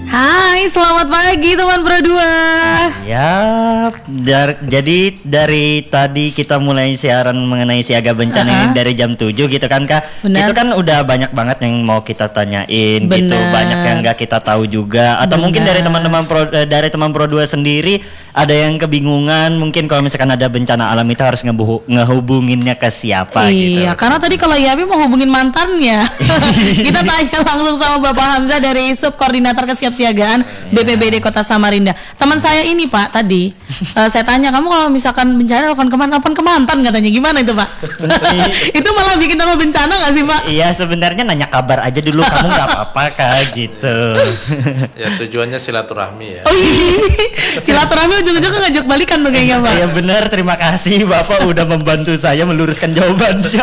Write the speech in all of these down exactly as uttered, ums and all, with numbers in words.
Hai, selamat pagi teman Pro dua. Ya, dar, jadi dari tadi kita mulai siaran mengenai siaga bencana uh-huh. ini dari jam tujuh gitu kan Kak. Bener. Itu kan udah banyak banget yang mau kita tanyain. Bener. Gitu, banyak yang nggak kita tahu juga. Atau Bener. mungkin dari teman-teman Pro, dari teman Pro dua sendiri ada yang kebingungan. Mungkin kalau misalkan ada bencana alam itu harus ngebuh, ngehubunginnya ke siapa iya, gitu. Iya, karena tadi kalau Yabi mau hubungin mantannya. Kita tanya langsung sama Bapak Hamzah dari Subkoordinator Kesiapsiagaan B P B D Kota Samarinda. Teman saya ini Pak tadi uh, saya tanya, kamu kalau misalkan bencana telepon kemana? Telepon ke mantan katanya. Gimana itu Pak? Itu malah bikin tambah bencana nggak sih Pak? Iya, sebenarnya nanya kabar aja dulu, kamu nggak apa-apa Kak gitu. Ya tujuannya silaturahmi ya. Oh iya, silaturahmi ujung-ujungnya ngajak balikan tuh kayaknya Pak. Iya benar, terima kasih Bapak udah membantu saya meluruskan jawabannya.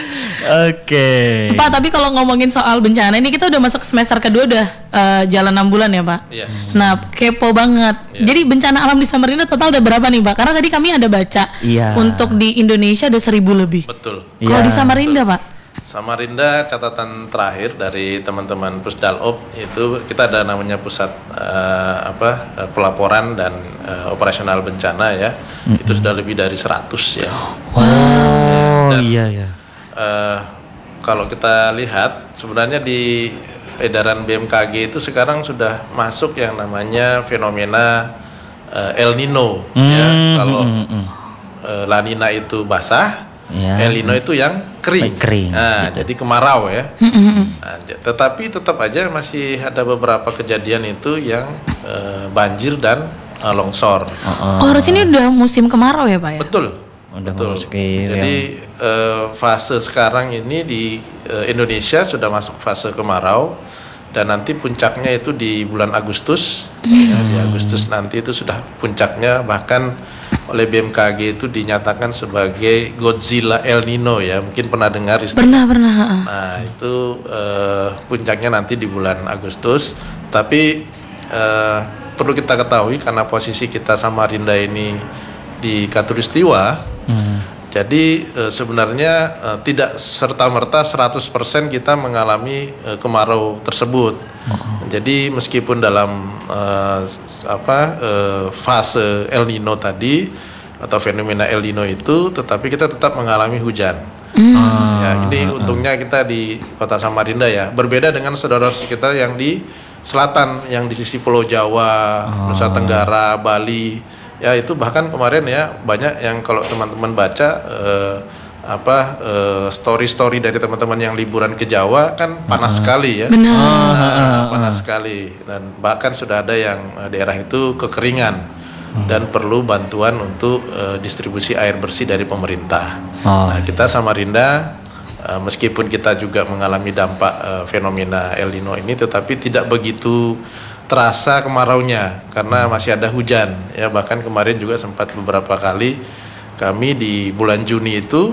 Oke. Okay. Pak, tapi kalau ngomongin soal bencana ini kita udah masuk semester kedua, udah uh, jalan enam bulan ya Pak. Yes. Nah, kepo banget. Yeah. Jadi bencana alam di Samarinda total ada berapa nih Pak? Karena tadi kami ada baca yeah. untuk di Indonesia ada seribu lebih. Betul. Kalau yeah. di Samarinda Betul. Pak? Samarinda catatan terakhir dari teman-teman Pusdalop itu kita ada namanya pusat uh, apa uh, pelaporan dan uh, operasional bencana ya. Mm-hmm. Itu sudah lebih dari seratus ya. Wow. Dan, iya ya. Uh, kalau kita lihat sebenarnya di edaran B M K G itu sekarang sudah masuk yang namanya fenomena uh, El Nino mm, ya. Kalau mm, mm. uh, La Nina itu basah, yeah. El Nino itu yang kering. kering. Nah, gitu. Jadi kemarau ya. Nah, tetapi tetap aja masih ada beberapa kejadian itu yang uh, banjir dan uh, longsor. Oh, oh harusnya ini udah musim kemarau ya Pak ya? Betul. Udah Betul. Jadi yang... uh, fase sekarang ini di uh, Indonesia sudah masuk fase kemarau dan nanti puncaknya itu di bulan Agustus. Mm. Ya, di Agustus nanti itu sudah puncaknya, bahkan oleh B M K G itu dinyatakan sebagai Godzilla El Nino ya. Mungkin pernah dengar istilah. Pernah, pernah. Nah, itu uh, puncaknya nanti di bulan Agustus. Tapi uh, perlu kita ketahui karena posisi kita Samarinda ini di Katulistiwa. Hmm. Jadi e, sebenarnya e, tidak serta-merta seratus persen kita mengalami e, kemarau tersebut. Oh. Jadi meskipun dalam e, apa e, fase El Nino tadi atau fenomena El Nino itu, tetapi kita tetap mengalami hujan. Hmm. Ya, ini untungnya kita di Kota Samarinda ya. Berbeda dengan saudara kita yang di selatan, yang di sisi Pulau Jawa, oh. Nusa Tenggara, Bali. Ya itu bahkan kemarin ya banyak yang kalau teman-teman baca eh, apa eh, story-story dari teman-teman yang liburan ke Jawa kan panas uh, sekali ya. Benar. Nah, uh, panas uh. sekali dan bahkan sudah ada yang eh, daerah itu kekeringan uh. dan perlu bantuan untuk eh, distribusi air bersih dari pemerintah. Uh. Nah, kita Samarinda eh, meskipun kita juga mengalami dampak eh, fenomena El Nino ini, tetapi tidak begitu terasa kemaraunya karena masih ada hujan ya. Bahkan kemarin juga sempat beberapa kali kami di bulan Juni itu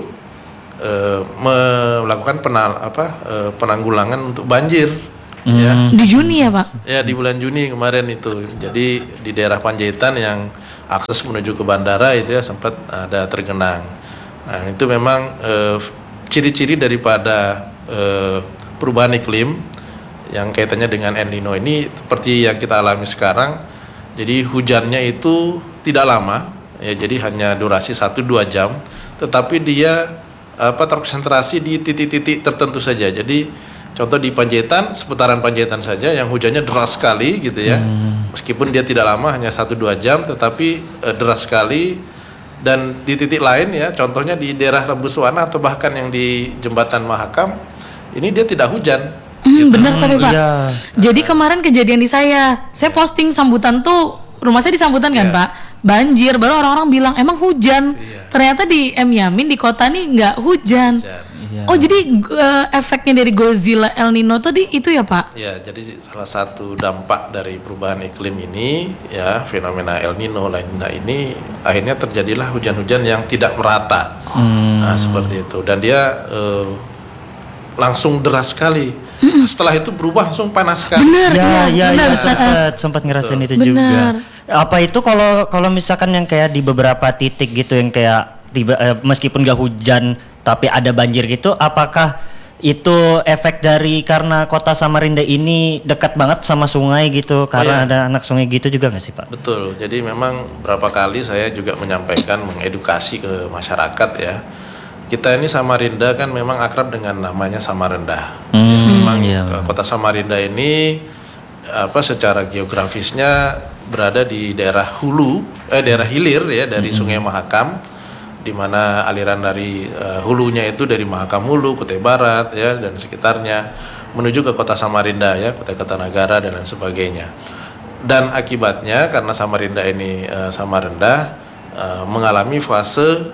e, melakukan penal, apa, e, penanggulangan untuk banjir hmm. ya. Di Juni ya Pak? Ya di bulan Juni kemarin itu. Jadi di daerah Panjaitan yang akses menuju ke bandara itu ya sempat ada tergenang. Nah itu memang e, ciri-ciri daripada e, perubahan iklim yang kaitannya dengan El Nino ini seperti yang kita alami sekarang. Jadi hujannya itu tidak lama ya, jadi hanya durasi satu dua jam, tetapi dia apa terkonsentrasi di titik-titik tertentu saja. Jadi contoh di Panjaitan, seputaran Panjaitan saja yang hujannya deras sekali gitu ya. Hmm. Meskipun dia tidak lama hanya satu dua jam, tetapi eh, deras sekali. Dan di titik lain ya, contohnya di daerah Rebuswana atau bahkan yang di Jembatan Mahakam, ini dia tidak hujan. Hmm, benar tapi Pak. Iya. Jadi kemarin kejadian di saya, saya posting sambutan tuh, rumah saya di sambutan kan yeah. Pak, banjir, baru orang-orang bilang emang hujan. Yeah. Ternyata di M Yamin di kota nih nggak hujan. hujan. Yeah. Oh jadi uh, efeknya dari Godzilla El Nino tadi itu ya Pak? Ya, jadi salah satu dampak dari perubahan iklim ini ya, fenomena El Nino, La Nina ini akhirnya terjadilah hujan-hujan yang tidak merata. Hmm. Nah seperti itu, dan dia uh, langsung deras sekali. Hmm. Setelah itu berubah langsung panas sekali. Benar, ya, ya, benar. ya sempat sempat ngerasain itu benar. juga. Apa itu kalau kalau misalkan yang kayak di beberapa titik gitu yang kayak tiba eh, meskipun gak hujan tapi ada banjir gitu, apakah itu efek dari karena kota Samarinda ini dekat banget sama sungai gitu, karena Oh, iya. ada anak sungai gitu juga nggak sih Pak? Betul. Jadi memang berapa kali saya juga menyampaikan, mengedukasi ke masyarakat ya. Kita ini Samarinda kan memang akrab dengan namanya Samarinda. Hmm, Ya, memang iya. eh, kota Samarinda ini apa secara geografisnya berada di daerah hulu, eh daerah hilir ya dari Sungai Mahakam, di mana aliran dari uh, hulunya itu dari Mahakam Hulu, Kutai Barat ya dan sekitarnya menuju ke kota Samarinda ya, Kutai Kartanagara dan lain sebagainya. Dan akibatnya karena Samarinda ini uh, Samarinda uh, mengalami fase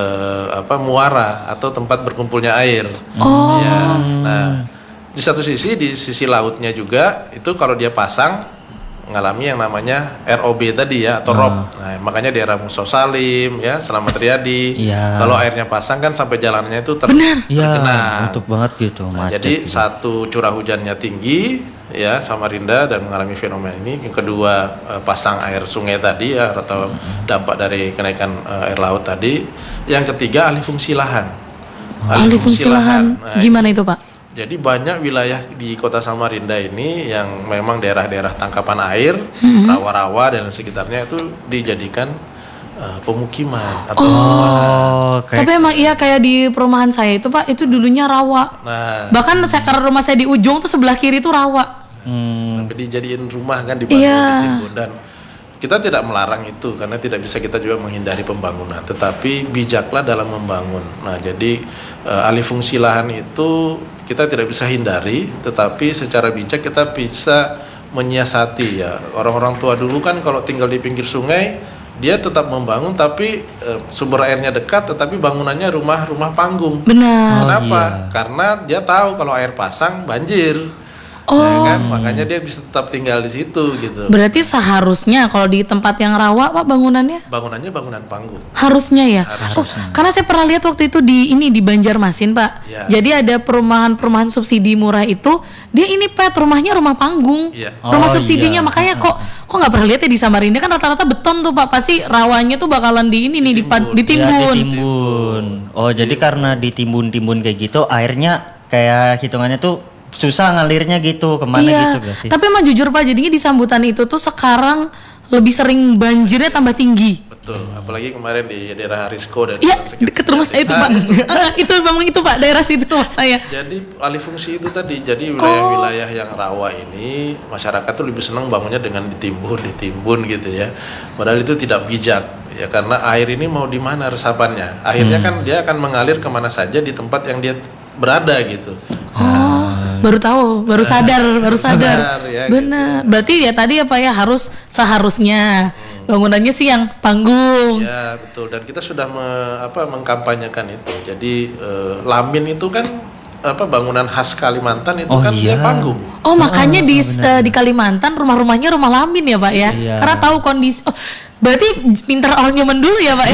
uh, apa muara atau tempat berkumpulnya air. Oh. Ya. Nah, di satu sisi di sisi lautnya juga itu kalau dia pasang mengalami yang namanya R O B tadi ya atau R O B. Nah, makanya daerah Muso Salim ya, Selamat Riyadi. Iya. Kalau airnya pasang kan sampai jalannya itu ter Iya, tergenang. untuk banget gitu. Nah, macet jadi gitu. satu curah hujannya tinggi ya Samarinda dan mengalami fenomena ini. Yang kedua eh, pasang air sungai tadi ya atau dampak dari kenaikan eh, air laut tadi. Yang ketiga alih fungsi lahan. Alih fungsi lahan. Nah, Gimana itu Pak? jadi banyak wilayah di kota Samarinda ini yang memang daerah-daerah tangkapan air, Hmm. rawa-rawa dan sekitarnya itu dijadikan uh, pemukiman atau perumahan. Oh, kayak Tapi emang iya kayak di perumahan saya itu Pak, itu dulunya rawa. Nah, Bahkan saya karena rumah saya di ujung tuh sebelah kiri tuh rawa. hmm, tapi dijadiin rumah kan dibangun Iya. ditimbun dan kita tidak melarang itu karena tidak bisa kita juga menghindari pembangunan, tetapi bijaklah dalam membangun. Nah, jadi uh, alih fungsi lahan itu kita tidak bisa hindari, tetapi secara bijak kita bisa menyiasati ya. Orang-orang tua dulu kan kalau tinggal di pinggir sungai, dia tetap membangun tapi uh, sumber airnya dekat, tetapi bangunannya rumah-rumah panggung. Benar. Kenapa? iya. Karena dia tahu kalau air pasang banjir. Oh. Ya kan? Makanya dia bisa tetap tinggal di situ gitu. Berarti seharusnya kalau di tempat yang rawa Pak bangunannya Bangunannya bangunan panggung. harusnya ya. Harusnya. Oh, karena saya pernah lihat waktu itu di ini di Banjarmasin Pak. Ya. Jadi ada perumahan-perumahan subsidi murah itu dia ini Pet rumahnya rumah panggung. Iya. Rumah Oh, subsidinya iya. makanya kok kok nggak pernah lihat ya di Samarinda kan rata-rata beton tuh Pak. Pasti rawanya tuh bakalan di ini nih dipa- Ditimbun. ditimbun. Ya, ditimbun. Oh, jadi karena ditimbun-timbun kayak gitu, airnya kayak hitungannya tuh susah ngalirnya gitu, kemana Iya. gitu gak sih? Tapi emang jujur Pak, jadinya di sambutan itu tuh sekarang lebih sering banjirnya tambah tinggi. Betul. Apalagi kemarin di daerah Risco dan Iya, sekitar- deket rumah saya itu Pak. Ah, itu memang itu Pak, daerah situ rumah saya. Jadi alih fungsi itu tadi, jadi wilayah-wilayah yang rawa ini masyarakat tuh lebih senang bangunnya dengan ditimbun, ditimbun gitu ya. Padahal itu tidak bijak ya karena air ini mau di mana resapannya. Akhirnya kan dia akan mengalir kemana saja di tempat yang dia berada gitu. Oh, baru tahu, baru sadar, baru sadar. Benar, ya, Benar. Berarti ya tadi apa ya harus seharusnya bangunannya sih yang panggung. Ya betul, dan kita sudah me- apa, mengkampanyekan itu. Jadi eh, Lamin itu kan apa bangunan khas Kalimantan itu Oh, kan dia iya. panggung. Oh, makanya di eh, di Kalimantan rumah-rumahnya rumah lamin ya, Pak ya. Iya. Karena tahu kondisi. Oh, berarti pintar orang zaman dulu ya, Pak ya.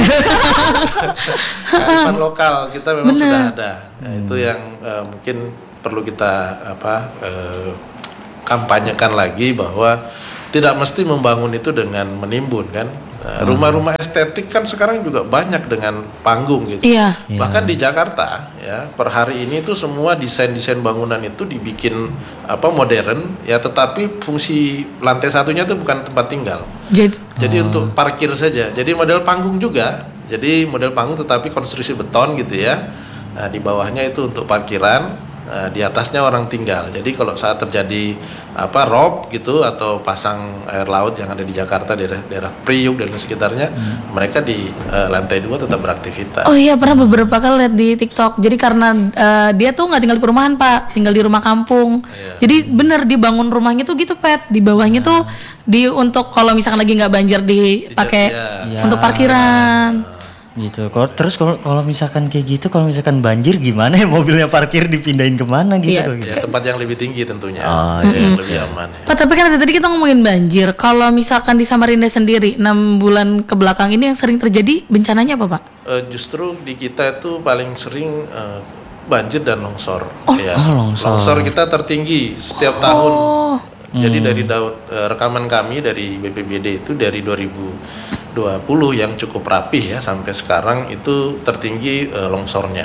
Kearifan lokal kita memang Benar. sudah ada. Nah, itu yang eh, mungkin perlu kita apa eh, kampanyekan lagi bahwa tidak mesti membangun itu dengan menimbun kan. Nah, rumah-rumah estetik kan sekarang juga banyak dengan panggung gitu. Iya. Bahkan di Jakarta ya per hari ini tuh semua desain-desain bangunan itu dibikin apa modern ya, tetapi fungsi lantai satunya tuh bukan tempat tinggal. Jadi Jadi untuk parkir saja. Jadi model panggung juga. Jadi model panggung tetapi konstruksi beton gitu ya. Nah, di bawahnya itu untuk parkiran. Nah, di atasnya orang tinggal. Jadi kalau saat terjadi apa rob gitu atau pasang air laut yang ada di Jakarta daerah daerah Priuk dan sekitarnya, mereka di eh, lantai dua tetap beraktivitas. Oh iya, pernah beberapa kali lihat di TikTok. Jadi karena eh, dia tuh nggak tinggal di perumahan, Pak, tinggal di rumah kampung. Iya. Jadi bener dibangun rumahnya tuh gitu, Pet. Di bawahnya tuh di untuk kalau misalkan lagi nggak banjir dipakai Iya. untuk parkiran. Gitu. Kalau terus kalau kalau misalkan kayak gitu, kalau misalkan banjir gimana ya mobilnya parkir dipindahin kemana gitu? Iya. kalau gitu? Ya, tempat yang lebih tinggi tentunya. Oh, Ya, yang lebih aman ya. Pak, tapi kan tadi kita ngomongin banjir. Kalau misalkan di Samarinda sendiri enam bulan ke belakang ini yang sering terjadi bencananya apa, Pak? Eh, justru di kita itu paling sering eh, banjir dan longsor. Ya. Oh, longsor. Longsor kita tertinggi setiap tahun. Oh, Hmm. Jadi dari daud, uh, rekaman kami dari B P B D itu dari dua ribu dua puluh yang cukup rapih ya sampai sekarang itu tertinggi uh, longsornya.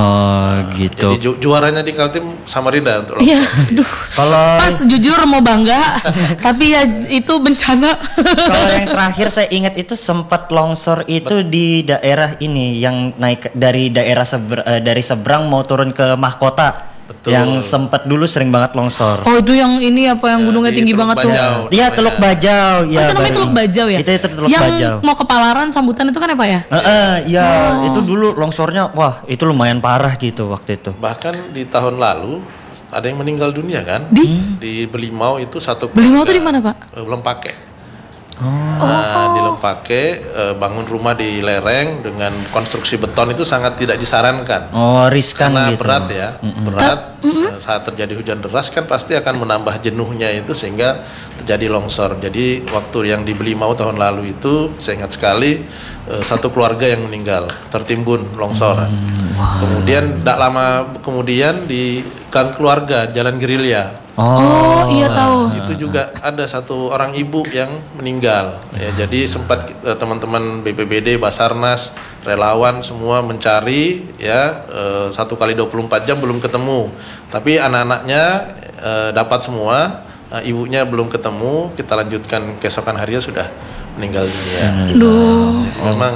Oh gitu. Jadi ju- juaranya di Kaltim Samarinda untuk Iya, longsor. aduh. Kalau Pas jujur mau bangga, tapi ya itu bencana. kalau yang terakhir saya ingat itu sempat longsor itu di daerah ini yang naik dari daerah seber, eh, dari seberang mau turun ke Mahkota. Betul. Yang sempat dulu sering banget longsor. Oh itu yang ini apa yang Ya, gunungnya di tinggi Teluk banget tuh? Bajau. Iya, Teluk Bajau. Oh, Ya, itu namanya baru Teluk ingat. Bajau ya? Itu itu Teluk yang Bajau. mau ke Palaran sambutan itu kan ya Pak ya? Heeh, ya Oh. itu dulu longsornya wah itu lumayan parah gitu waktu itu. Bahkan di tahun lalu ada yang meninggal dunia kan? Di? Di Belimau itu satu Belimau keluarga, tuh di mana Pak? eh, belum pakai. Oh. Nah, di Lempake eh, bangun rumah di lereng dengan konstruksi beton itu sangat tidak disarankan. Oh, riskan Karena gitu. berat ya, berat. eh, saat terjadi hujan deras kan pasti akan menambah jenuhnya itu sehingga terjadi longsor. Jadi waktu yang di Belimau tahun lalu itu saya ingat sekali eh, satu keluarga yang meninggal tertimbun longsor. Kemudian tidak lama kemudian di gang keluarga Jalan Gerilya. Oh, iya tahu. Itu juga ada satu orang ibu yang meninggal. Ya, jadi sempat eh, teman-teman B P B D, Basarnas, relawan semua mencari ya eh, satu kali dua puluh empat jam belum ketemu. Tapi anak-anaknya eh, dapat semua, eh, ibunya belum ketemu. Kita lanjutkan keesokan harinya sudah meninggal dunia. Aduh. Jadi memang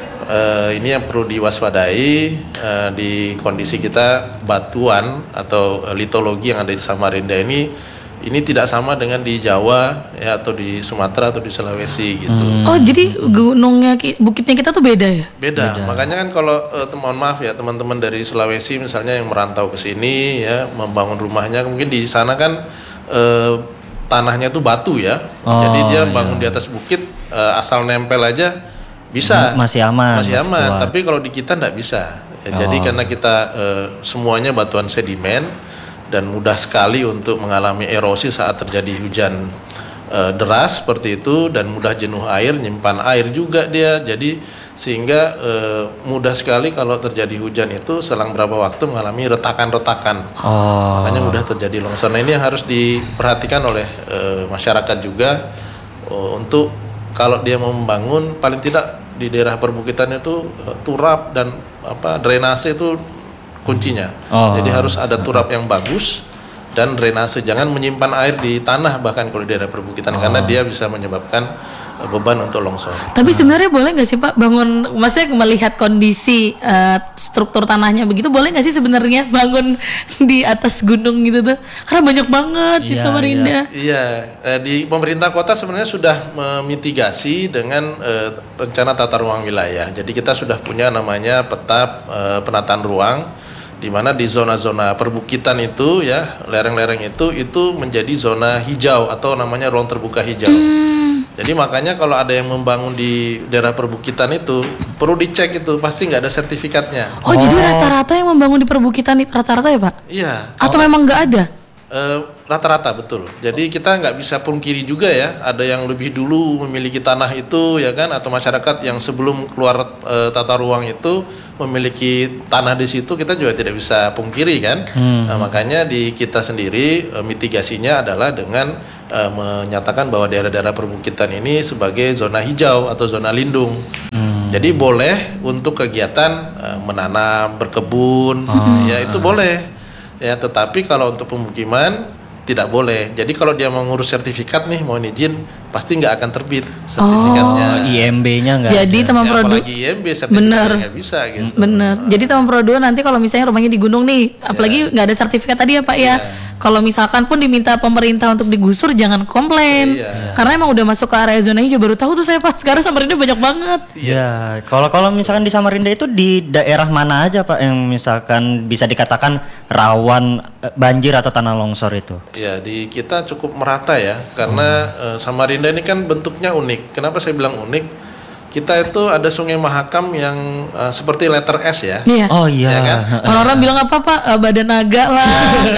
eh, ini yang perlu diwaspadai eh, di kondisi kita batuan atau eh, litologi yang ada di Samarinda ini ini tidak sama dengan di Jawa ya atau di Sumatera atau di Sulawesi gitu. Oh jadi gunungnya ki- bukitnya kita tuh beda ya? Beda. Makanya kan kalau eh, mohon maaf ya teman-teman dari Sulawesi misalnya yang merantau ke sini ya membangun rumahnya mungkin di sana kan eh, tanahnya tuh batu ya. Oh, Jadi dia iya. bangun di atas bukit eh, asal nempel aja bisa. Masih aman, Masih masih aman. kuat. Tapi kalau di kita nggak bisa. Ya, Oh. Jadi karena kita eh, semuanya batuan sedimen dan mudah sekali untuk mengalami erosi saat terjadi hujan eh, deras seperti itu dan mudah jenuh air, nyimpan air juga dia. Jadi sehingga eh, mudah sekali kalau terjadi hujan itu selang berapa waktu mengalami retakan-retakan. Oh. Makanya mudah terjadi longsor. Nah ini yang harus diperhatikan oleh eh, masyarakat juga eh, untuk kalau dia mau membangun paling tidak di daerah perbukitan itu eh, turap dan apa drainase itu kuncinya. Oh. Jadi harus ada turap yang bagus dan drainase. Jangan menyimpan air di tanah bahkan kalau di daerah perbukitan karena dia bisa menyebabkan eh, beban untuk longsor. Tapi sebenarnya boleh nggak sih Pak bangun, maksudnya melihat kondisi eh, struktur tanahnya begitu, boleh nggak sih sebenarnya bangun di atas gunung gitu tuh? Karena banyak banget di Iya, Samarinda. Iya, eh, di pemerintah kota sebenarnya sudah memitigasi dengan eh, rencana tata ruang wilayah. Jadi kita sudah punya namanya peta eh, penataan ruang, di mana di zona-zona perbukitan itu ya lereng-lereng itu itu menjadi zona hijau atau namanya ruang terbuka hijau. Jadi makanya kalau ada yang membangun di daerah perbukitan itu perlu dicek itu pasti nggak ada sertifikatnya. Oh, jadi rata-rata yang membangun di perbukitan itu rata-rata ya Pak? Iya. Atau memang nggak ada? Eh, rata-rata betul. Jadi kita nggak bisa pungkiri juga ya, ada yang lebih dulu memiliki tanah itu ya kan, atau masyarakat yang sebelum keluar eh, tata ruang itu memiliki tanah di situ, kita juga tidak bisa pungkiri kan. Nah, makanya di kita sendiri eh, mitigasinya adalah dengan eh, menyatakan bahwa daerah-daerah perbukitan ini sebagai zona hijau atau zona lindung. Jadi boleh untuk kegiatan eh, menanam, berkebun, ya itu boleh. Ya, tetapi kalau untuk pemukiman tidak boleh. Jadi kalau dia mau ngurus sertifikat nih, mau izin, pasti nggak akan terbit sertifikatnya. I M B-nya enggak. Jadi teman Ya, produ apalagi I M B sertifikatnya nggak bisa gitu. Bener. Jadi teman produ nanti kalau misalnya rumahnya di gunung nih, apalagi nggak ada sertifikat tadi ya Pak ya. Kalau misalkan pun diminta pemerintah untuk digusur, jangan komplain. Iya. Karena emang udah masuk ke area zona hijau, baru tahu tuh saya Pak. Sekarang Samarinda banyak banget. Iya, kalau kalau misalkan di Samarinda itu di daerah mana aja Pak yang misalkan bisa dikatakan rawan eh, banjir atau tanah longsor itu? Ya, di kita cukup merata ya, karena eh, Samarinda ini kan bentuknya unik. Kenapa saya bilang unik? Kita itu ada Sungai Mahakam yang eh, seperti letter S ya. Iya. Oh iya. Ya kan? Orang-orang bilang apa Pak? Eh, badan naga lah.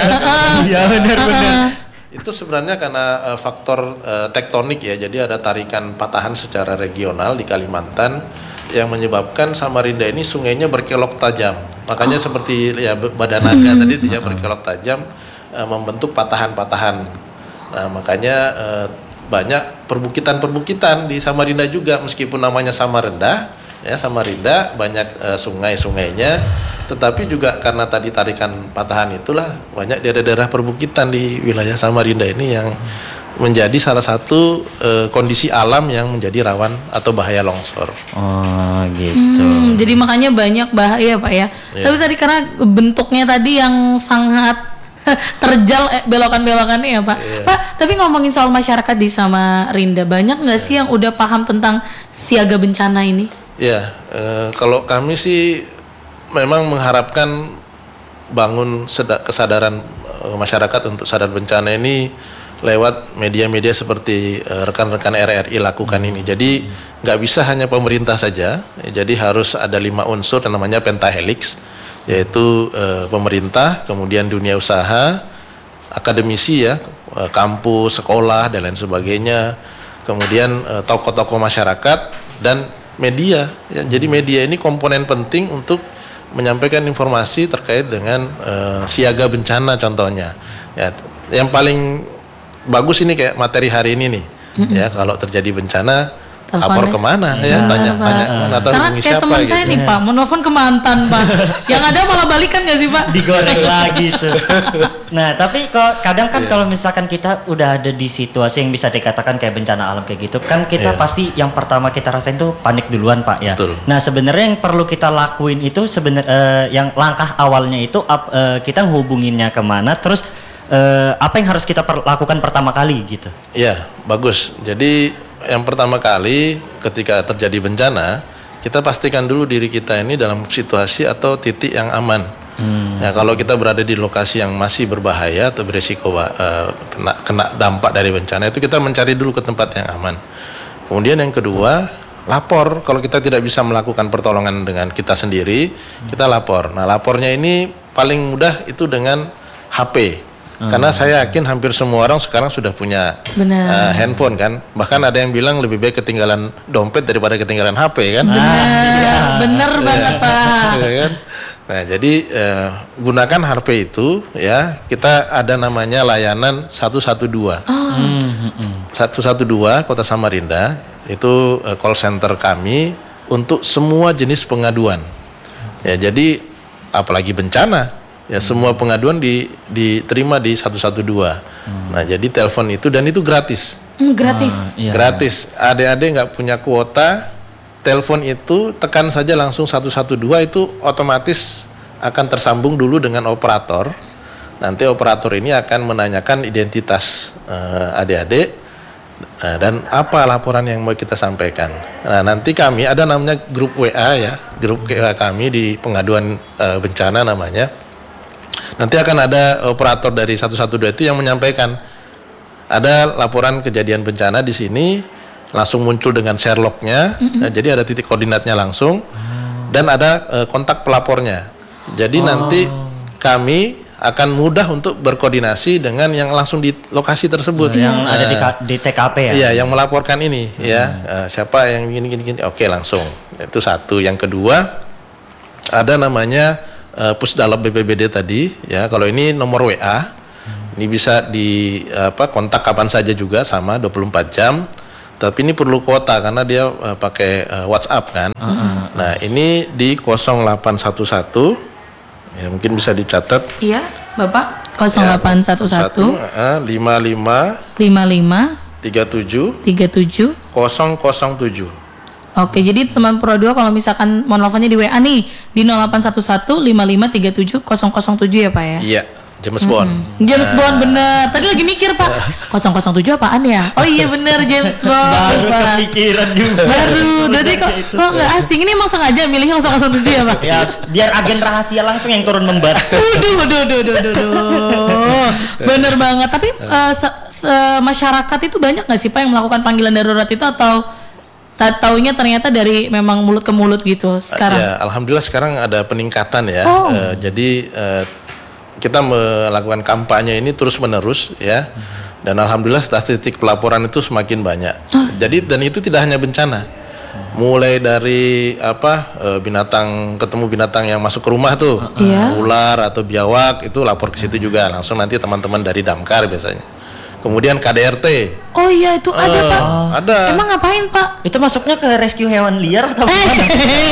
Iya benar-benar. Itu sebenarnya karena uh, faktor uh, tektonik ya, jadi ada tarikan patahan secara regional di Kalimantan yang menyebabkan Samarinda ini sungainya berkelok tajam. Makanya seperti ya b- badan naga tadi itu ya berkelok tajam uh, membentuk patahan-patahan. Nah makanya eh, banyak perbukitan-perbukitan di Samarinda juga, meskipun namanya Samarinda, ya Samarinda banyak eh, sungai-sungainya, tetapi juga karena tadi tarikan patahan itulah banyak daerah-daerah perbukitan di wilayah Samarinda ini yang menjadi salah satu uh, kondisi alam yang menjadi rawan atau bahaya longsor. Oh gitu. Hmm, jadi makanya banyak bahaya Pak ya. Yeah. Tapi tadi karena bentuknya tadi yang sangat terjal eh, belokan-belokannya ya Pak. Yeah. Pak, tapi ngomongin soal masyarakat di Samarinda, banyak nggak sih yang udah paham tentang siaga bencana ini? Ya, yeah, uh, kalau kami sih memang mengharapkan bangun seda- kesadaran uh, masyarakat untuk sadar bencana ini lewat media-media seperti uh, rekan-rekan R R I lakukan ini. Jadi nggak bisa hanya pemerintah saja. Jadi harus ada lima unsur yang namanya pentahelix, yaitu uh, pemerintah, kemudian dunia usaha, akademisi ya, uh, kampus, sekolah dan lain sebagainya, kemudian uh, tokoh-tokoh masyarakat dan media. Ya. Jadi media ini komponen penting untuk menyampaikan informasi terkait dengan uh, siaga bencana contohnya. Ya, yang paling bagus ini kayak materi hari ini nih, mm-hmm. ya kalau terjadi bencana, lapor kemana ya, Benar, tanya, Pak. tanya, Uh, atau karena hubungi kayak siapa teman gitu. saya nih Pak, menelpon ke mantan Pak, yang ada malah balikan nggak sih Pak? Digoreng lagi tuh. Nah tapi kok kadang kan yeah. kalau misalkan kita udah ada di situasi yang bisa dikatakan kayak bencana alam kayak gitu, kan kita yeah. pasti yang pertama kita rasain tuh panik duluan Pak ya. Betul. Nah sebenarnya yang perlu kita lakuin itu sebenarnya uh, yang langkah awalnya itu uh, kita hubunginnya kemana, terus Uh, apa yang harus kita per- lakukan pertama kali gitu? Ya, bagus. Jadi yang pertama kali ketika terjadi bencana, kita pastikan dulu diri kita ini dalam situasi atau titik yang aman. Hmm. Ya, kalau kita berada di lokasi yang masih berbahaya atau berisiko uh, kena, kena dampak dari bencana, itu kita mencari dulu ke tempat yang aman. Kemudian yang kedua, lapor. Kalau kita tidak bisa melakukan pertolongan dengan kita sendiri, hmm. kita lapor. Nah, lapornya ini paling mudah itu dengan H P. Karena saya yakin hampir semua orang sekarang sudah punya uh, handphone kan. Bahkan ada yang bilang lebih baik ketinggalan dompet daripada ketinggalan H P kan. Benar, ah, iya. bener banget Pak. Ya, kan? Nah jadi uh, gunakan H P itu ya. Kita ada namanya layanan satu satu dua. Oh. satu satu dua Kota Samarinda itu uh, call center kami untuk semua jenis pengaduan. Ya jadi apalagi bencana. Ya semua pengaduan di, diterima di satu satu dua. Hmm. Nah jadi telepon itu dan itu gratis. Mm, gratis. Ah, iya. Gratis. Adik-adik nggak punya kuota, telepon itu tekan saja langsung satu satu dua, itu otomatis akan tersambung dulu dengan operator. Nanti operator ini akan menanyakan identitas uh, adik-adik uh, dan apa laporan yang mau kita sampaikan. Nah nanti kami ada namanya grup W A ya, grup W A kami di pengaduan uh, bencana namanya. Nanti akan ada operator dari satu satu dua itu yang menyampaikan ada laporan kejadian bencana di sini, langsung muncul dengan share log-nya, mm-hmm. nah, jadi ada titik koordinatnya langsung, dan ada uh, kontak pelapornya. Jadi oh. nanti kami akan mudah untuk berkoordinasi dengan yang langsung di lokasi tersebut. Yang nah, ada di, di T K P ya? Iya, yang melaporkan ini, hmm. ya uh, siapa yang gini-gini, oke langsung. Itu satu. Yang kedua ada namanya Uh, Pusdalab B P B D tadi ya. Kalau ini nomor W A, hmm. ini bisa di apa kontak kapan saja juga, sama dua puluh empat jam. Tapi ini perlu kuota karena dia uh, pakai uh, WhatsApp kan. Uh-huh. Nah ini di nol delapan satu satu ya, mungkin bisa dicatat. Iya Bapak. nol delapan satu satu lima lima lima lima tiga tujuh tiga tujuh nol nol tujuh. Oke, jadi teman Pro dua kalau misalkan mau nelfonnya di W A nih di nol delapan satu satu lima lima tiga tujuh nol nol tujuh ya Pak ya? Iya, James Bond. Hmm. James nah. Bond bener. Tadi lagi mikir Pak, nol nol tujuh apaan ya? Oh iya bener, James Bond. Baru Pak. kepikiran juga. Baru. Berarti kok kok nggak asing? Ini emang sengaja milihnya nol nol tujuh ya Pak? Ya, biar agen rahasia langsung yang turun membantu. Waduh, waduh, waduh, waduh, waduh. Bener banget. Tapi uh, se- se- masyarakat itu banyak nggak sih Pak yang melakukan panggilan darurat itu, atau taunya ternyata dari memang mulut ke mulut gitu sekarang? Ya, alhamdulillah sekarang ada peningkatan ya. Oh. Uh, jadi uh, kita melakukan kampanye ini terus menerus ya. Dan alhamdulillah statistik pelaporan itu semakin banyak. Oh. Jadi dan itu tidak hanya bencana. Mulai dari apa uh, binatang, ketemu binatang yang masuk ke rumah tuh, yeah. ular atau biawak, itu lapor ke situ juga langsung, nanti teman-teman dari Damkar biasanya. kemudian K D R T. Oh iya itu ada Eh, Pak. Ada. Emang ngapain Pak? Itu masuknya ke rescue hewan liar atau gimana?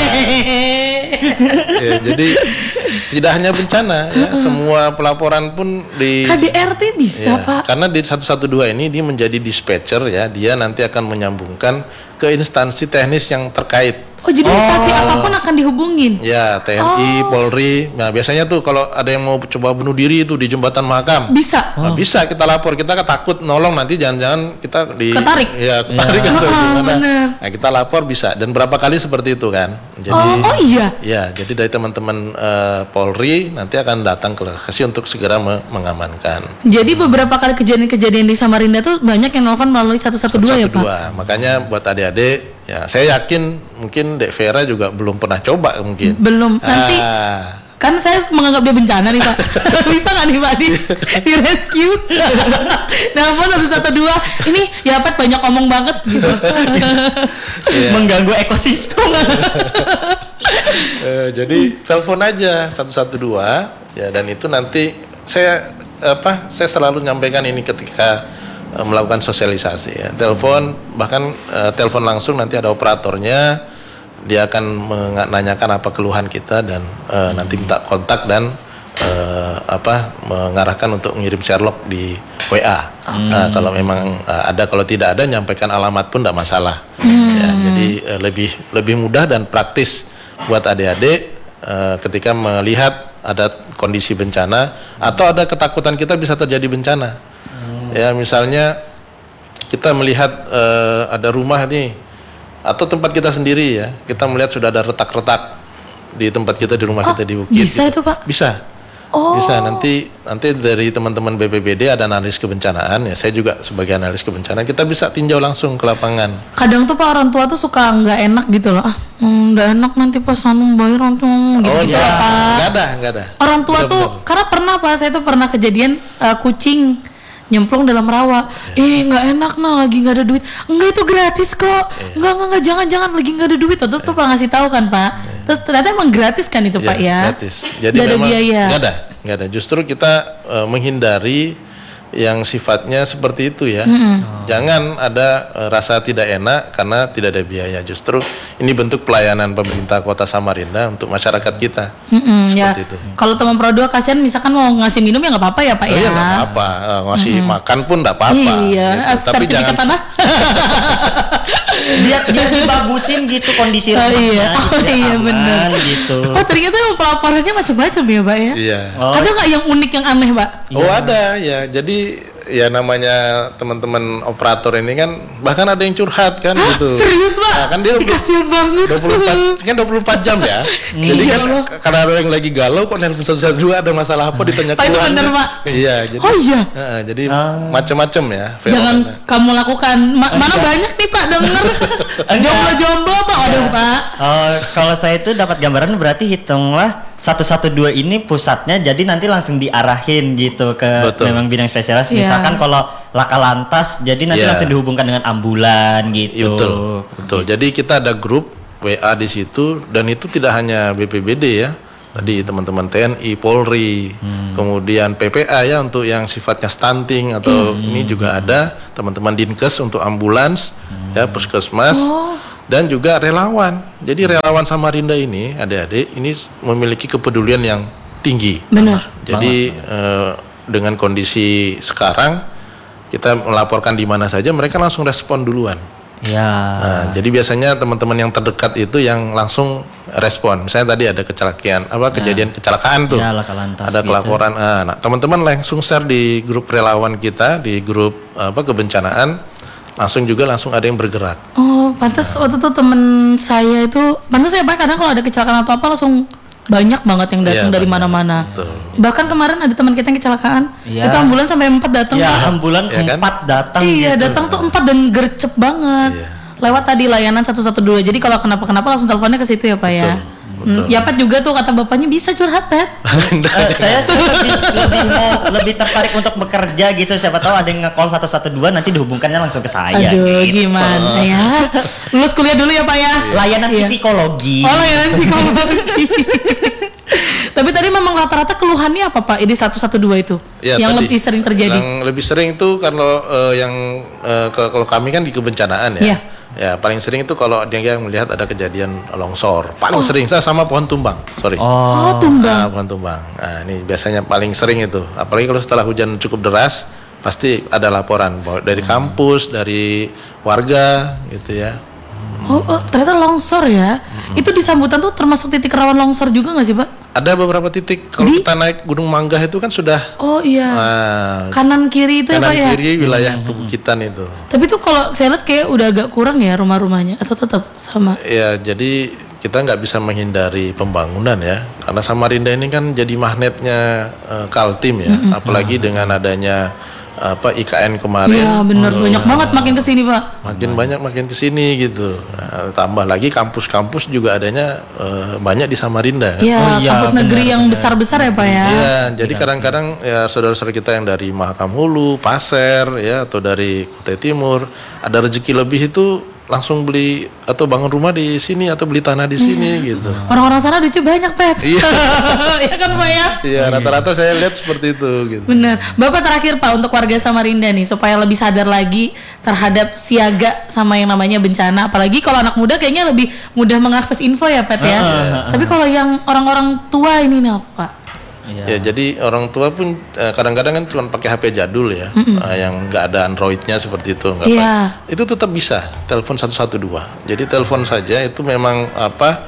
Ya, jadi tidak hanya bencana ya, semua pelaporan pun di K D R T bisa ya, Pak. karena di seratus dua belas ini dia menjadi dispatcher ya, dia nanti akan menyambungkan ke instansi teknis yang terkait. Oh jadi instansi apapun akan dihubungin. Ya, T N I, Polri. Nah, biasanya tuh kalau ada yang mau coba bunuh diri itu di jembatan Mahakam. Bisa. Nah, bisa kita lapor, kita kan takut nolong nanti jangan-jangan kita di Ketarik. Ya, ketarik atau Ah, gimana. bener. Nah, kita lapor bisa dan berapa kali seperti itu kan. Jadi Oh, oh iya. ya, jadi dari teman-teman eh, Polri nanti akan datang ke lokasi untuk segera me- mengamankan. Jadi beberapa kali kejadian-kejadian di Samarinda tuh banyak yang nelfon melalui satu satu dua ya Pak? Dua. Makanya buat adik-adik, ya saya yakin mungkin Dek Vera juga belum pernah coba mungkin. Belum. Nanti Ah, kan saya menganggap dia bencana nih Pak. Bisa nggak nih Pak di, di rescue? Nelfon satu satu dua. Ini ya Pak banyak omong banget gitu. Iya. Mengganggu ekosistem. Eh, jadi telepon aja satu satu dua ya, dan itu nanti saya apa saya selalu nyampaikan ini ketika eh, melakukan sosialisasi ya. Telepon bahkan eh, telepon langsung, nanti ada operatornya, dia akan menanyakan apa keluhan kita dan eh, nanti minta kontak dan eh, apa mengarahkan untuk ngirim Sherlock di W A. Nah, kalau memang eh, ada, kalau tidak ada nyampaikan alamat pun tidak masalah. Ya, jadi eh, lebih lebih mudah dan praktis buat adik-adik eh, ketika melihat ada kondisi bencana atau ada ketakutan kita bisa terjadi bencana. Ya, misalnya kita melihat eh, ada rumah nih atau tempat kita sendiri ya, kita melihat sudah ada retak-retak di tempat kita, di rumah Oh, kita di bukit. bisa gitu. itu, Pak? Bisa. Oh. Bisa, nanti nanti dari teman-teman B P B D ada analis kebencanaan ya, saya juga sebagai analis kebencanaan, kita bisa tinjau langsung ke lapangan. Kadang tuh Pak orang tua tuh suka nggak enak gitu loh. Ah, hmm, nggak enak nanti pas anu bayar langsung gitu, Oh gitu iya, lah, Pak. nggak ada, nggak ada. Orang tua Benar, tuh benar. karena pernah Pak, saya tuh pernah kejadian eh, kucing nyemplung dalam rawa. Eh nggak enak nah, lagi nggak ada duit. Enggak, itu gratis kok. Enggak enggak enggak jangan jangan lagi nggak ada duit. Tuh tuh pernah ngasih tahu kan Pak. Terus ternyata emang gratis kan itu Pak ya. Gratis. Jadi Nggak ada memang biaya. nggak ada, nggak ada. Justru kita eh, menghindari yang sifatnya seperti itu ya. Jangan ada eh, rasa tidak enak karena tidak ada biaya. Justru ini bentuk pelayanan pemerintah Kota Samarinda untuk masyarakat kita. Mm-mm, ya. Seperti itu. Kalau teman Pro dua kasihan misalkan mau ngasih minum ya nggak apa-apa ya Pak Oh ya. iya, nggak apa-apa, Eh, ngasih makan pun nggak apa-apa. Iya, gitu. Tapi jangan sertifikat tanah. Biar biar dibagusin gitu kondisi Oh, rumahnya, iya. Oh, biar iya, aman bener. gitu. Oh ternyata emang pelaporannya macam-macam ya Pak ya. Iya. Oh. Ada nggak yang unik yang aneh Pak? Oh ada ya, jadi ya namanya teman-teman operator ini kan bahkan ada yang curhat kan gitu. Serius Pak? Nah, kan dia Ih, kasihan banget. dua puluh empat kan dua puluh empat jam ya. Jadi Iya, kan Allah. k- karena ada yang lagi galau kok nelpon satu satu dua ada masalah apa ditanya Pak, itu keluarnya. bener, Pak. Iya, jadi Oh, iya? Heeh, jadi Ah. macam-macam ya Jangan fenomena. kamu lakukan. Ma- mana banyak nih Pak denger. Jomblo-jomblo Pak. Aduh Pak. Oh, kalau saya itu dapat gambaran berarti hitunglah satu satu dua ini pusatnya, jadi nanti langsung diarahin gitu ke Betul. memang bidang spesialis. Iya. Misalkan kalau laka lantas, jadi nanti Iya. langsung dihubungkan dengan ambulan Iya, gitu. betul, betul. Jadi kita ada grup W A di situ dan itu tidak hanya B P B D ya. Tadi teman-teman T N I, Polri, kemudian P P A ya untuk yang sifatnya stunting atau ini juga ada teman-teman Dinkes untuk ambulans, ya puskesmas, dan juga relawan. Jadi relawan Samarinda ini, adik-adik, ini memiliki kepedulian yang tinggi. Benar. Jadi eh, dengan kondisi sekarang kita melaporkan di mana saja mereka langsung respon duluan. Ya. Nah, jadi biasanya teman-teman yang terdekat itu yang langsung respon. Misalnya tadi ada kecelakaan, apa kejadian kecelakaan tuh. Ya, laka lantas ada gitu. kelaporan. Ah, nah, teman-teman langsung share di grup relawan kita, di grup apa kebencanaan, langsung juga langsung ada yang bergerak. Oh, pantas waktu itu temen saya itu, pantas ya Pak, kadang kalau ada kecelakaan atau apa langsung banyak banget yang datang Iya, dari banyak. mana-mana. Betul. Bahkan kemarin ada teman kita yang kecelakaan, Iya. itu ambulans sampai empat datang Ya, Pak. ambulan Ya kan? empat datang Iya, gitu. datang tuh empat dan gercep banget. Iya. Lewat tadi layanan satu satu dua. Jadi kalau kenapa-kenapa langsung teleponnya ke situ ya Pak ya. betul. Hmm, ya Pat juga tuh kata bapaknya bisa curhat Pat. Eh, saya sih lebih, lebih mau lebih tertarik untuk bekerja gitu, siapa tahu ada yang nge-call satu satu dua nanti dihubungkannya langsung ke saya. Aduh, gitu. gimana ya? Lulus kuliah dulu ya Pak ya. Layanan Iya. psikologi. Oh, layanan psikologi. Tapi tadi memang rata-rata keluhannya apa Pak? Di seratus dua belas itu Ya, yang tadi, lebih sering terjadi. Yang lebih sering itu kalau uh, yang uh, ke- kalau kami kan di kebencanaan ya. Iya. Ya paling sering itu kalau dia yang melihat ada kejadian longsor. Paling sering saya sama pohon tumbang. Sorry. Oh, tumbang. Nah, pohon tumbang. Nah, ini biasanya paling sering itu. Apalagi kalau setelah hujan cukup deras, pasti ada laporan bahwa dari kampus, dari warga gitu ya. Oh, oh, ternyata longsor ya. Itu di Sambutan tuh termasuk titik rawan longsor juga nggak sih Pak? Ada beberapa titik kalau Di- kita naik Gunung Manggah itu kan sudah Oh iya. nah, Kanan kiri itu ya kanan Pak ya. kiri wilayah perbukitan itu. Tapi tuh kalau saya lihat kayak udah agak kurang ya rumah-rumahnya atau tetap sama. Ya, jadi kita nggak bisa menghindari pembangunan ya, karena Samarinda ini kan jadi magnetnya uh, Kaltim ya, apalagi dengan adanya apa I K N kemarin. Iya benar banyak banget makin kesini Pak. Makin banyak makin kesini gitu. Nah, tambah lagi kampus-kampus juga adanya uh, banyak di Samarinda. Iya Oh, iya, kampus negeri yang besar-besar ya Pak ya. Iya, jadi kadang-kadang ya saudara-saudara kita yang dari Mahakam Hulu, Pasir ya atau dari Kutai Timur ada rezeki lebih itu langsung beli atau bangun rumah di sini atau beli tanah di sini gitu. Orang-orang sana duitnya banyak Pet. Iya. Iya kan Pak ya. Iya, rata-rata saya lihat seperti itu gitu. Bener. Bapak terakhir Pak untuk warga Samarinda nih supaya lebih sadar lagi terhadap siaga sama yang namanya bencana. Apalagi kalau anak muda kayaknya lebih mudah mengakses info ya Pet ya. Tapi kalau yang orang-orang tua ini nih Pak. Iya. Ya, jadi orang tua pun eh, kadang-kadang kan cuma pakai H P jadul ya, eh, yang nggak ada Androidnya seperti itu, nggak Iya. apa- itu tetap bisa telepon satu satu dua. Jadi telepon saja itu memang apa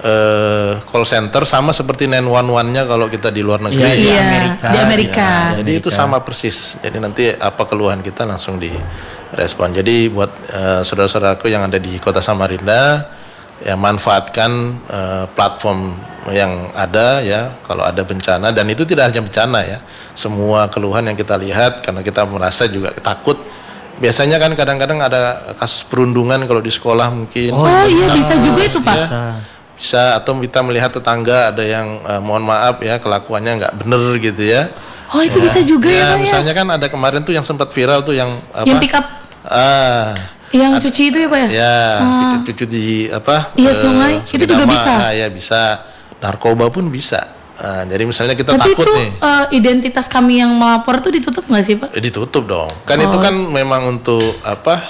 eh, call center sama seperti sembilan satu satu-nya kalau kita di luar negeri. Iya, ya. di Iya, Amerika. di Amerika. Jadi itu sama persis. Jadi nanti apa keluhan kita langsung direspon. Jadi buat eh, saudara-saudaraku yang ada di Kota Samarinda, ya manfaatkan eh, platform yang ada ya kalau ada bencana, dan itu tidak hanya bencana ya, semua keluhan yang kita lihat karena kita merasa juga takut. Biasanya kan kadang-kadang ada kasus perundungan kalau di sekolah mungkin. Oh, iya bisa juga itu Pak. Ya, bisa, atau kita melihat tetangga ada yang eh, mohon maaf ya kelakuannya nggak bener gitu ya. Oh itu bisa juga ya, Ya, Pak ya. misalnya kan ada kemarin tuh yang sempat viral tuh yang apa? Yang pick up Ah, yang cuci itu ya Pak ya. ya, cucu di apa? Iya, eh, sungai. Itu juga Sumedama. bisa. Ah, ya bisa. Narkoba pun bisa. Ah, jadi misalnya kita Tapi takut itu nih. eh, identitas kami yang melapor itu ditutup nggak sih Pak? Eh, ditutup dong. Kan Oh. itu kan memang untuk apa?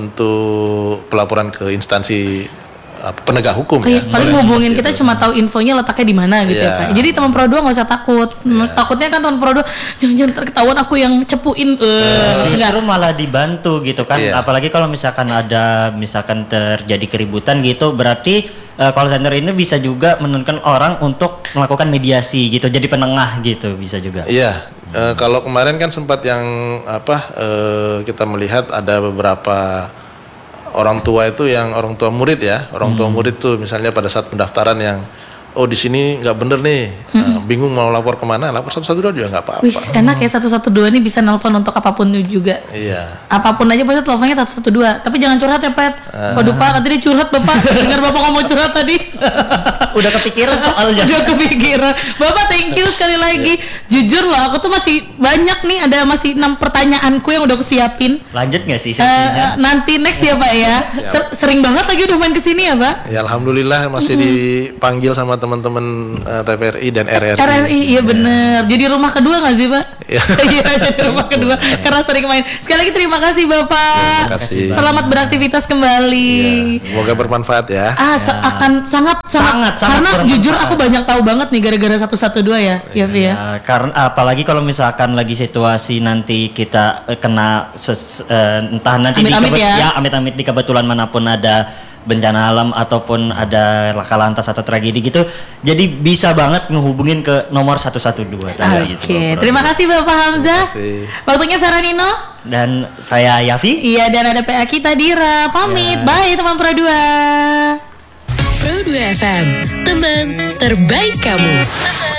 Untuk pelaporan ke instansi apa, penegak hukum Oh, ya. iya, paling Boleh hubungin seperti kita itu. cuma tahu infonya letaknya di mana gitu ya Iya. Pak. Jadi teman Pro dua nggak usah takut. Takutnya kan teman Pro dua jangan-jangan terketahuan aku yang cepuin. Eh, enggak. Justru malah dibantu gitu kan, Iya. apalagi kalau misalkan ada misalkan terjadi keributan gitu, berarti eh, call center ini bisa juga menurunkan orang untuk melakukan mediasi gitu, jadi penengah gitu bisa juga. Iya, eh, kalau kemarin kan sempat yang apa eh, kita melihat ada beberapa orang tua itu yang orang tua murid ya, orang tua murid tuh misalnya pada saat pendaftaran yang oh di sini nggak bener nih, nah, bingung mau lapor kemana, lapor satu satu dua juga nggak apa-apa. Wis enak ya satu satu dua ini bisa nelpon untuk apapun juga. Iya. Apapun aja pasti teleponnya satu satu dua. Tapi jangan curhat ya Pet. Waduh Pak, nanti dia curhat Bapak. Dengar Bapak ngomong curhat tadi. Udah kepikiran soalnya. Udah kepikiran. Bapak thank you sekali lagi. Jujur loh, aku tuh masih banyak nih, ada masih enam pertanyaanku yang udah aku siapin. Lanjut nggak sih Eh, sesinya? nanti next ya Pak ya. Ser- sering banget lagi udah main kesini ya Pak. Ya alhamdulillah masih dipanggil sama teman-teman eh, T V R I dan R R I. R R I iya bener. Jadi rumah kedua nggak sih Pak? Iya. Iya jadi rumah kedua karena sering main. Sekali lagi terima kasih Bapak. Terima kasih. Selamat beraktivitas kembali. Iya, semoga bermanfaat ya. Ah se- akan sangat sangat, Sangat, sangat karena bermanfaat. jujur aku banyak tahu banget nih gara-gara satu satu dua ya, ya Vi ya. Ya, karena apalagi kalau misalkan lagi situasi nanti kita eh, kena ses- eh, entah nanti di Amit-amit kebet- ya. amit-amit di kebetulan manapun ada bencana alam ataupun ada laka lantas atau tragedi gitu, jadi bisa banget ngehubungin ke nomor satu satu dua Oke, tadi gitu. terima kasih Bapak Hamzah. kasih. Waktunya Veranino. Dan saya Yafi. Iya dan ada P A kita Dira. Pamit. Ya. Bye teman Pro dua. Pro dua F M, teman terbaik kamu.